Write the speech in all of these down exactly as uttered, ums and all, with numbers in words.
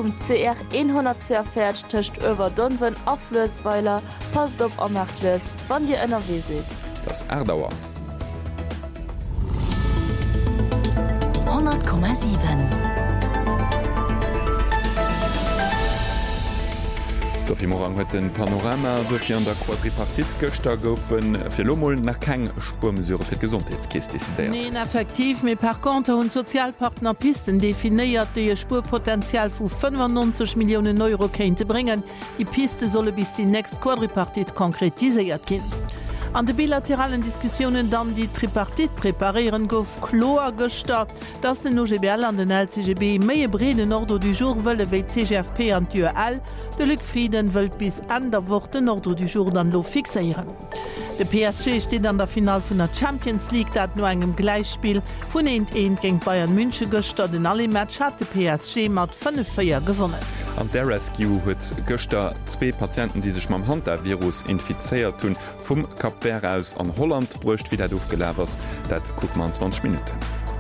vum C R hundertzweiundvierzig töcht iwwer Donwen Aflösweiler, passt op amachtlös, wann Dir ënner we seet. Das Erdauer. hundert Komma sieben. Sophie Morang huet den Panorama Sophie an der Quadripartit Göster goufen fir Lomoll nach keng Spurmesure fir Gesundheitskist desideiert. Neen effektiv méi per Konter hunn Sozialpartner Pisten definiiert de e Spurpotenzial vu fünfundneunzig Millionen Euro kéinte bringen. Die Piste solle bis die nächst Quadripartit konkretiséiert ginn. An de bilateralen Diskussionen dann die Tripartit preparieren gouf Chlor gestart, dats den O G B L an den L C G B méie breden Ordre du Jour wëlle wéi C G F P an U L, de Lück Frieden wëlt bis an der Wort den Ordre du Jour dann lo fixéieren. De P S G steht an der Final vun der Champions League, dat no engem Gleichspiel vun ent ent géng Bayern Münche gëster den alle Match hat de P S G mat fünf vier gewonnen. An der Rescue huet Göster zwee Patienten, die sech mam Hantavirus infizeiert hunn, vum Kap Vert aus an Holland brucht wie dat doufgelewers, dat guckt man zwanzig Minuten.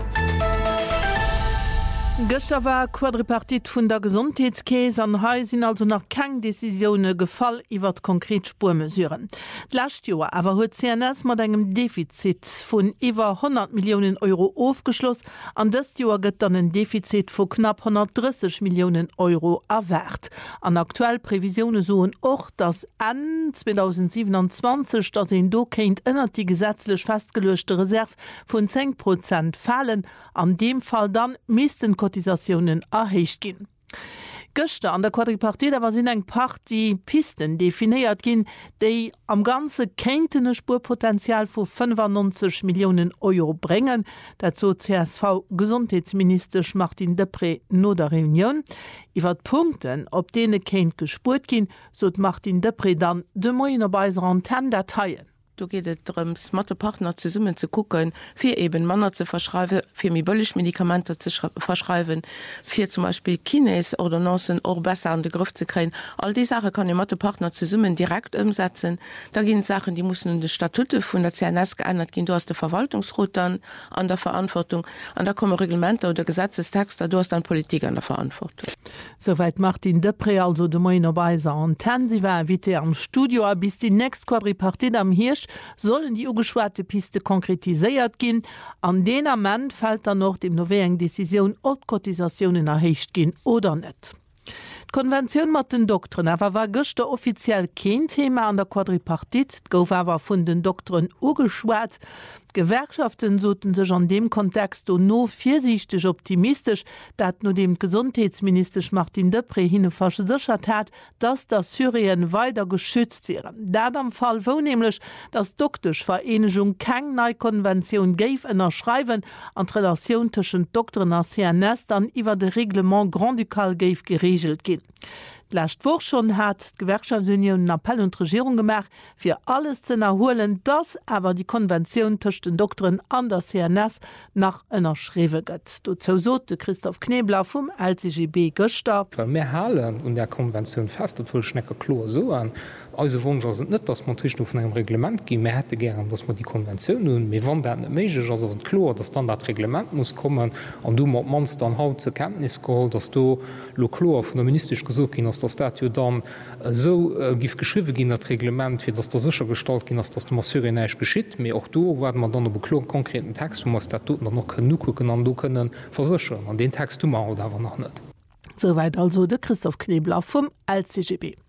Gëster war Quadripartit vun der Gesundheitskäes an Hai sinn also nach keng Decisionune gefall iwwer konkret Spurmesuren. Last Joer awer huet C N S mat engem Defizit vun iwwer hundert Millionen Euro aufgeschloss, an dës Joer gëtt dann en Defizit vu knapp hundertdreißig Millionen Euro erwert. An aktuell Prävisionune soen och dats an zweitausendsiebenundzwanzig dats en do kéint ënnert die gesetzlech festgelechte Reserve vun zehn Prozent fallen, an dem Fall dann misisten Kotisationen erhecht gin. Göster an der Quadripartit war sinn eng Pacht die Pisten definiiert gin, déi am ganze kéintene Spurpotenzial vu fünfundneunzig Millionen Euro brengen, dazu C S V Gesundheitsminister Martin Depré no der Reunion. Iwer Punkten, op dee kéint gespurt gin, sot Martin Depré dann de Moiner beiser Antenne Dateien. Du geht es darum, smarte Partner zu summen zu gucken, für eben Männer zu verschreiben, für mir billig Medikamente zu verschreiben, für zum Beispiel Kines oder Nossen auch besser an den Griff zu kriegen. All die Sachen kann die smarte Partner zu summen direkt umsetzen. Da gehen Sachen, die müssen in die Statute von der C N S geändert gehen. Du hast den Verwaltungsrat dann an der Verantwortung. Und da kommen Reglemente oder Gesetzestexte, du hast dann Politik an der Verantwortung. Soweit Martin Depré, also de Moiner Beiser Antenne. Sie war invité am Studio, bis die nächste Quadripartit am Hirsch sollen die ugeschwarte Piste konkretisiert gin. An den Amment fällt dann noch dem Nowe eng Decision ob Kotisationen erhecht gin oder net. Konvention mat den Doktoren awer war gëster offiziell kein Thema an der Quadripartit, gouf awer vun den Doktoren ugeschwert. Gewerkschaften soten sech an dem Kontext o no viersichtig optimistisch, dat no dem Gesundheitsminister Martin Depré hinne versichert hat, dass das Syrien weiter geschützt wäre. Dat am Fall wo nämlich dass doktisch Vereinigung keng Neikonvention geif ënnerschreiwen an Relation tschen Doktoren a C N S dann iwwer de Reglement Grand Ducal geif geregelt gin. Lächt woch schon hat Gewerkschaftsunion Appell und Regierung gemacht, fir alles zu erholen, dass aber die Konvention tsch den Doktoren an der C N S nach ënnerschrewe gëtt. Dozo sote Christoph Knebler vum L C G B Göster. Mehr halen und der Konvention fest und Schnecke klo so an. Also Wunsch sind net, dass man Tisch von einem Reglement gi hätte gern, dass man die Konvention nun mir wann klar, dass dann das Reglement muss kommen an du man dann haut zur Kenntnis geholt, dass du Lolor von der ministerisch gesucht ging, dass das Statue dann äh, so äh, gif geschrieben ging das Reglement, wie dass der sicher gestaltt ging, dass das Syrien geschieht. Mir auch du werden man dann beklo konkreten Text, wo man Statuten noch genug gucken an du können versichern. An den Text du mal oder aber noch nicht. Soweit also der Christoph Knebler vom L C G B.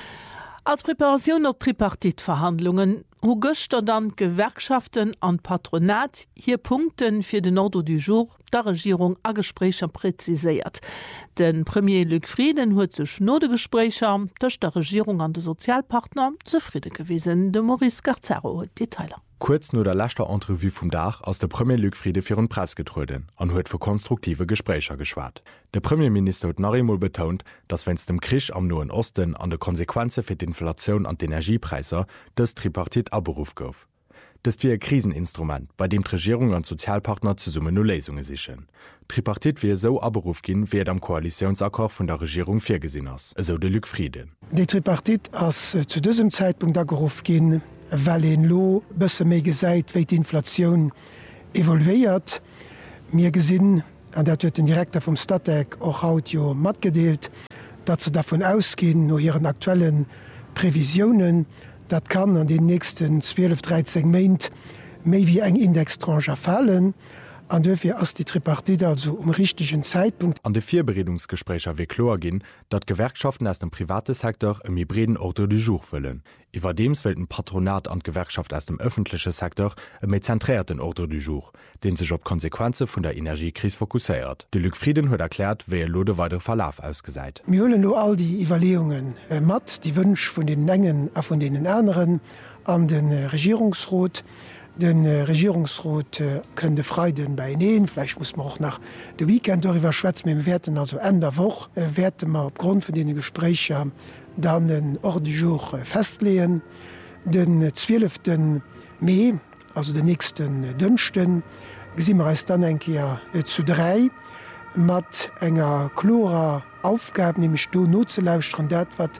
Als Präparation op Tripartitverhandlungen ho Göster dann Gewerkschaften an Patronat hier Punkten fir den Ordre du Jour der Regierung a Gesprächer präzisiert. Den Premier Lück Frieden huet sech Nodegesprächer durch der Regierung an de Sozialpartner zufrieden gewesen. De Maurice Garzaro huet Detailer. Kurz nur der lachte Entrevue vom Dach aus der Premier Lückfriede für den Press getröden und huet für konstruktive Gespräche geschwart. Der Premierminister hat noch einmal betont, dass wenn es dem Krieg am Nahen Osten an der Konsequenzen für die Inflation und die Energiepreise das Tripartit aberuf gouf. Das ist wie ein Kriseninstrument, bei dem die Regierung und Sozialpartner zusammen nur Lösungen sichern. Tripartit wie so aberuf gehen, wie am Koalitionsakkord von der Regierung vorgesehen ist, also der Lückfriede. Die Tripartit als äh, zu diesem Zeitpunkt aberuf gehen, weil en lo bësse méi gesäit, wéi d'Inflationun evolvéiert, mir gesinn, an dat huet den Direktor vum Stadtdeck och haut jo mat gedeelt, dat ze davon ausgehen nur ihren aktuellen Prävisionen, dat kann an den nächsten zwölf dreizehn Meint méi wie eng Indexstranger fallen, an dofir ass die Tripartite also um richtigen Zeitpunkt. An de vier Beredungsgesprächer wie klar gin, dat Gewerkschaften aus dem private Sektor im hybriden Ordre du jour füllen. Iwer dems fällt ein Patronat an Gewerkschaft aus dem öffentliche Sektor im méi zentrierten Ordre du jour, den sich op Konsequenze vun der Energiekrise fokussiert. De Luc Frieden huet erklärt, wer lode weitere Verlauf ausgeseit. Wir hullen nur all die Evaluierungen äh, mat, die Wünsch von den Längen a von denen anderen an den äh, Regierungsrat. Den äh, Regierungsrat äh, könnte Freiden bei nähen. Vielleicht muss man auch nach dem Weekend darüber schwätzen. Wir werden also Ende der Woche äh, werden wir aufgrund von den Gesprächen dann den Ordre du jour äh, festlegen. Den äh, zwölften Mai, also den nächsten äh, Dünsten, sehen wir es dann ein Jahr äh, zu drei mit einer klarer Aufgabe, nämlich du nutzulauschen, das, was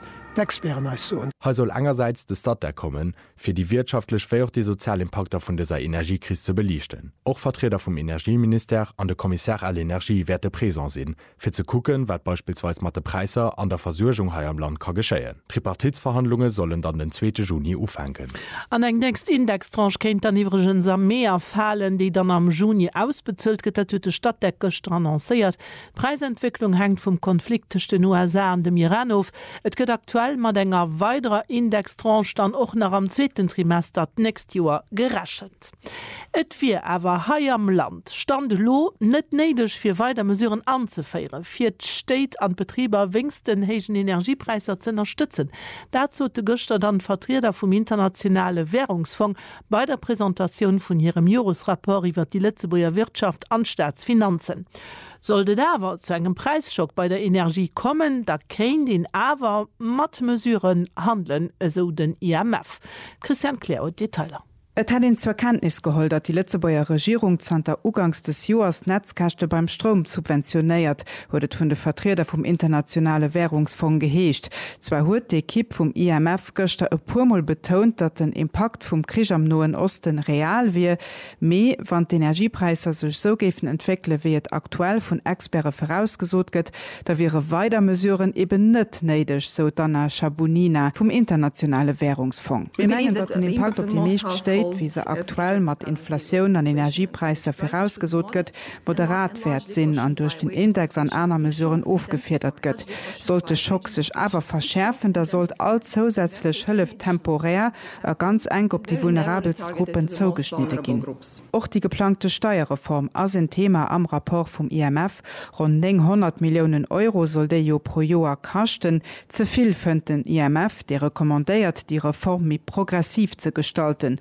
Ha soll engerseits de Stadt erkommen, fir die wirtschaftlich fir die Sozialimpakter vun dieser Energiekrise zu belichten. Auch Vertreter vom Energieminister an der Kommissar all Energie werte Präsen sinn, fir zu gucken, wat beispielsweise mat de Preise an der Versorgung ha am Land kann geschéien. Tripartitsverhandlungen sollen dann den zweiten Juni aufhängen. An eng nächst Indextranche kennt dann iwgens am Meer fallen, die dann am Juni ausbezöllt get der Stadtdecke annoncéiert. Preisentwicklung hängt vom Konflikt zwischen den U S A und dem Iran auf. Et geht aktuell mat enger weiterer Indextranche dann auch nach am zweiten Trimester nächst Jahr gerechnet. Et wir aber hai am Land stand lo net neidech fir weiter mesureuren anzufeieren, fir steht an Betrieber wingst den hegen Energiepreiser zu unterstützen. Dazu de Göster dann Vertreter vom internationale Währungsfonds bei der Präsentation von ihrem Jahresrapport über die Lützeburger Wirtschaft an Staatsfinanzen. Sollte dawer zu engem Preisschock bei der Energie kommen, da kein den awer Matmesuren handeln, so den I M F. Christian Kleo, Detailer. Et hat ihn zur Kenntnis geholt, dass die Lützeburger Regierung zan der Ugangs des Jahres Netzkächte beim Strom subventioniert, wurde von der Vertreter vom Internationale Währungsfonds geheescht. Zwar hat die Equipe vom I M F gestern ein paar Mal betont, dass der Impact vom Krieg am Nahen Osten real wäre, mehr, wenn die Energiepreise sich so geben entwickeln, wie es aktuell von Experten vorausgesucht wird, da wäre weiter Mesuren eben nicht nötig, so Dana Shabunina vom Internationale Währungsfonds. Wir meinen, dass der Impact auf die meisten steht, wie se aktuell mat Inflationun an Energiepreise vorausgesot gëtt, moderat wert sinn an durch den Index an aner mesureuren aufgefedert gëtt. Sollte Schock sich awer verschärfen, da sollt all zusätzlich Hëllef temporär a ganz eng op die vulnerabelsgruppen zougeschnitte gin. Och die geplante Steuerreform as ein Thema am Rapport vom I M F, rund neunhundert Millionen Euro soll de jo pro Joer kachten, zuviel fën den I M F, der rekommandéiert die Reform mi progressiv zu gestalten.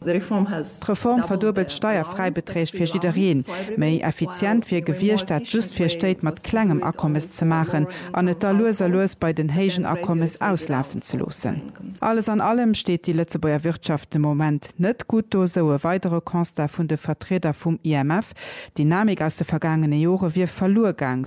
Reform verdoppelt Steuerfreibeträge für Jiderien, méi effizient fir Gewircht dat just fir State mat klengem Akkommes zu machen, an et da loser los bei den Hagen Akkommes auslaufen zu losen. Alles an allem steht die Lützeburger Wirtschaft im Moment net gut do so weitere Konstat vun de Vertreter vom I M F. Dynamik aus de vergangene Jahre wie verlorengang.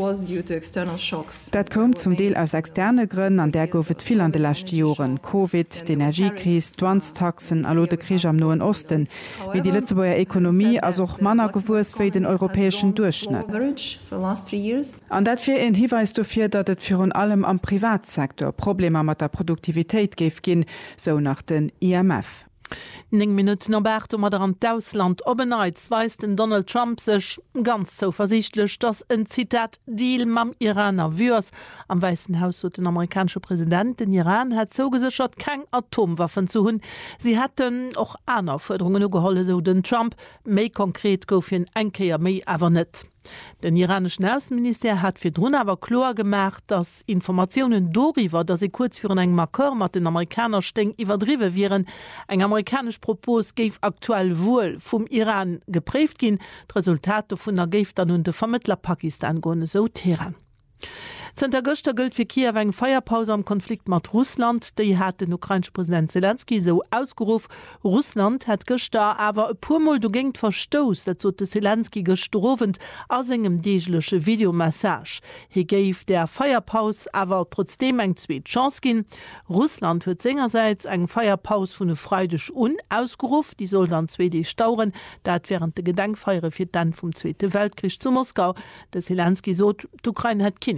Dat kommt zum Deel aus externe Gründen, an der goufet viel an de lachte Joren, Covid, die Energiekrise, Dwanztaxen, allo de Krieg am Nahen Osten, wie die Lützeburger Ökonomie als auch Manner gewusst wie den europäischen Durchschnitt. An dat fir en Hinweis dofir, dat et für allem am Privatsektor Probleme mit der Produktivität gef gin, so nach den I M F. Ning Minuten Alberto mat an d'Ausland obenneits weist den Donald Trump sech ganz so versichtlech, dats en Zitat Deal mam Iraner wirs am Weißen Haus so den amerikanische Präsident den Iran hat so gesichert kein Atomwaffen zu hunn. Sie hätten och aner Forderungen geholle so den Trump méi konkret gouf hin enkeier méi awer net. Den iranischen Außenminister hat fir Drun awer klar gemacht, dass Informationen doriwer, dass sie kurz für eng Makor mat den Amerikaner steng iwwerdriwe wären. Eng amerikanisch Propos geif aktuell wohl vum Iran geprüft gin. Resultate vun der Geif dann hun de Vermittler Pakistan gone so Teheran. Zter Göster gilt fir Kiew eng Feierpause am Konflikt mat Russland, déi hat den ukrainsche Präsident Zelensky so ausgeruf. Russland hat Göster awer e purmol du géint verstoos, dat zo de Zelensky gestrovent aus engem deeglesche Videomassage. He géif der Feierpaus awer trotzdem eng zweet Chance gin. Russland huet sengerseits eng Feierpaus vun e freidech un ausgeruf, die soll dann zwe D stauren, dat während de Gedenkfeiere fir dann vum Zweite Weltkrieg zu Moskau. De Zelensky sot, d'Ukraine hat kein Interesse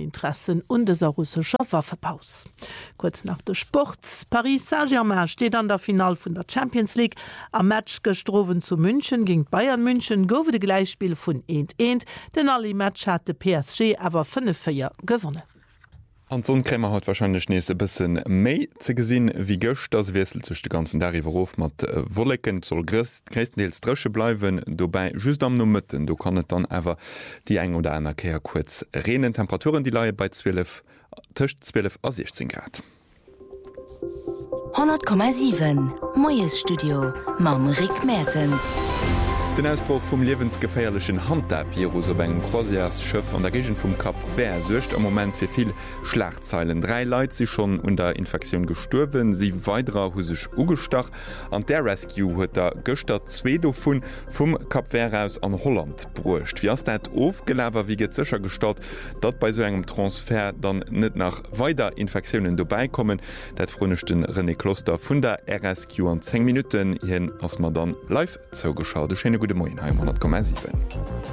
Konsequenzen und dieser russischer Waffepaus. Kurz nach der Sport, Paris Saint-Germain steht an der Final von der Champions League. Am Match gestroven zu München ging Bayern München gowe de Gleichspiel von eins eins, denn alle Match hatte P S G aber fünf vier gewonnen. An so Krämer hat wahrscheinlich nächste bisschen méi ze gesinn wie göcht das Wessel zwischen de ganzen Darüberruf mat äh, Wollecken soll größtenteils drösche bleiben, dobei just am Nummerten, du kannst dann aber die eng oder einer Kehr kurz reden. Temperaturen die Leiie bei zwölf zwölf a sechzehn Grad. hundert Komma sieben Moes Studio Mam Rick Mertens. Den Ausbruch vum lebensgefährlichen Handvirus op engem Croisiasschëff an der Gegent vum Kap Ver secht am moment fir viel Schlachtzeilen. Drei Leiit sie schon unter Infektion gestorben, sie weiterer husech ugestach. An der Rescue huet der Göster Zzwedo vun vum Kap Ver aus an Holland brucht. Wie ass dat ofgelever wie get sicher gestat, dat bei so engem Transfer dann net nach weiter Infektionen vorbeikommen. Dat fronechten René Kloster vun der R S Q an zehn Minuten hin ass man dann live zougeschaut. Gute Morgen, hundert Komma sieben.